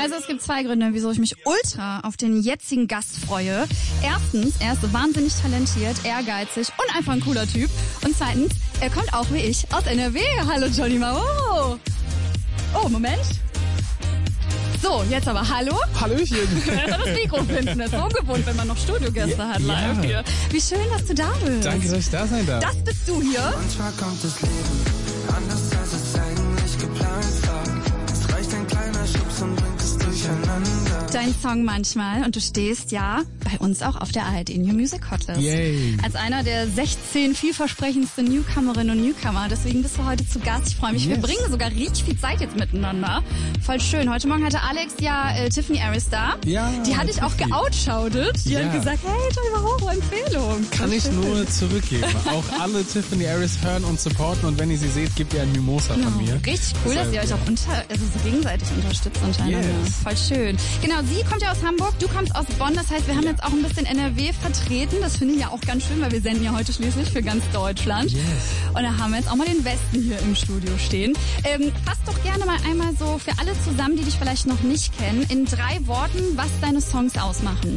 Also es gibt zwei Gründe, wieso ich mich ultra auf den jetzigen Gast freue. Erstens, er ist wahnsinnig talentiert, ehrgeizig und einfach ein cooler Typ. Und zweitens, er kommt auch wie ich aus NRW. Hallo Johnny Mahoro. Oh, Moment. So, jetzt aber hallo. Hallöchen. Erst das Mikro finden, das ist so ungewohnt, wenn man noch Studiogäste hat live hier. Wie schön, dass du da bist. Danke, dass ich da sein darf. Das bist du hier. Manchmal kommt das Leben anders, als es eigentlich geplant war. Es reicht ein kleiner Schubs und bringt es durcheinander. Dein Song manchmal und du stehst ja bei uns auch auf der ARD New Music Hotlist. Yay. Als einer der 16 vielversprechendsten Newcomerinnen und Newcomer. Deswegen bist du heute zu Gast. Ich freue mich. Yes. Wir bringen sogar richtig viel Zeit jetzt miteinander. Voll schön. Heute Morgen hatte Alex ja Tiffany Harris da. Ja, die hatte ich auch geoutshoutet. Die hat gesagt, hey, Johnny Mahoro, Empfehlung. Kann ich nur zurückgeben. Auch alle Tiffany Harris hören und supporten und wenn ihr sie seht, gebt ihr ein Mimosa von mir. Richtig cool, dass ihr euch auch so gegenseitig unterstützt untereinander. Yes. Voll schön. Genau, sie kommt ja aus Hamburg, du kommst aus Bonn. Das heißt, wir haben jetzt auch ein bisschen NRW vertreten. Das finde ich ja auch ganz schön, weil wir senden ja heute schließlich für ganz Deutschland. Yes. Und da haben wir jetzt auch mal den Westen hier im Studio stehen. Fass doch gerne mal einmal so für alle zusammen, die dich vielleicht noch nicht kennen, in 3 Worten, was deine Songs ausmachen.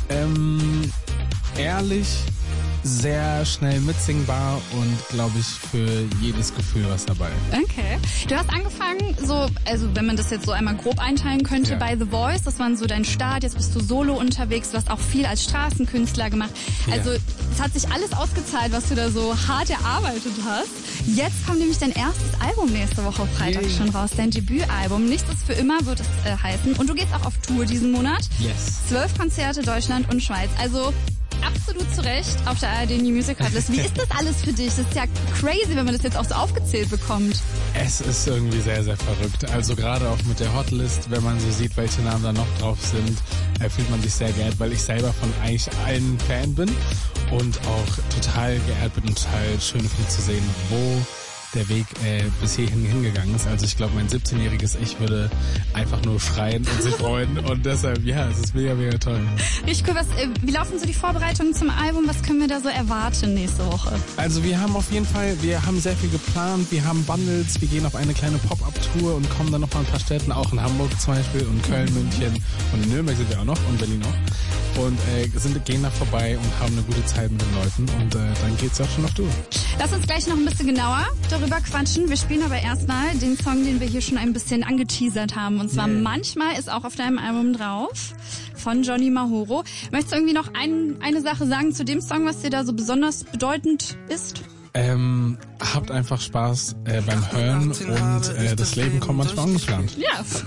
Ehrlich, sehr schnell mitsingbar und, glaube ich, für jedes Gefühl was dabei. Okay. Du hast angefangen, also wenn man das jetzt so einmal grob einteilen könnte, bei The Voice, das war so dein Start, jetzt bist du solo unterwegs, du hast auch viel als Straßenkünstler gemacht. Also es hat sich alles ausgezahlt, was du da so hart erarbeitet hast. Jetzt kommt nämlich dein erstes Album nächste Woche Freitag schon raus, dein Debütalbum. Nichts ist für immer, wird es heißen. Und du gehst auch auf Tour diesen Monat. Yes. 12 Konzerte, Deutschland und Schweiz. Also absolut zu Recht auf der ARD New Music Hotlist. Wie ist das alles für dich? Das ist ja crazy, wenn man das jetzt auch so aufgezählt bekommt. Es ist irgendwie sehr, sehr verrückt. Also gerade auch mit der Hotlist, wenn man so sieht, welche Namen da noch drauf sind, fühlt man sich sehr geehrt, weil ich selber von eigentlich allen Fan bin und auch total geehrt bin und total schön finde zu sehen, wo der Weg bis hierhin hingegangen ist. Also ich glaube, mein 17-jähriges Ich würde einfach nur schreien und sich freuen und deshalb, es ist mega, mega toll. Richtig cool. Wie laufen so die Vorbereitungen zum Album? Was können wir da so erwarten nächste Woche? Also wir haben auf jeden Fall, wir haben sehr viel geplant, wir haben Bundles, wir gehen auf eine kleine Pop-Up-Tour und kommen dann noch mal ein paar Städten, auch in Hamburg zum Beispiel und Köln, München und in Nürnberg sind wir auch noch und Berlin auch. Und gehen da vorbei und haben eine gute Zeit mit den Leuten und dann geht's auch schon auf Tour. Lass uns gleich noch ein bisschen genauer darüber quatschen. Wir spielen aber erstmal den Song, den wir hier schon ein bisschen angeteasert haben. Und zwar Manchmal ist auch auf deinem Album drauf von Johnny Mahoro. Möchtest du irgendwie noch eine Sache sagen zu dem Song, was dir da so besonders bedeutend ist? Habt einfach Spaß beim Hören und das Leben kommt manchmal ungeplant. Ja,